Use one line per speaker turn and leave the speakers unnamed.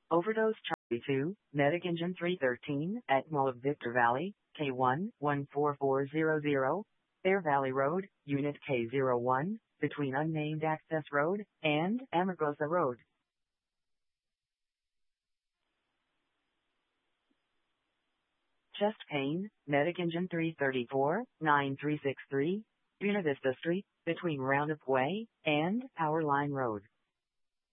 Overdose Charlie 2, Medic Engine 313 at Mall of Victor Valley, K1 14400, Bear Valley Road, Unit K01, between Unnamed Access Road and Amargosa Road. Chest pain, Medic Engine 334, 9363, Buena Vista Street, between Roundup Way and Power Line Road.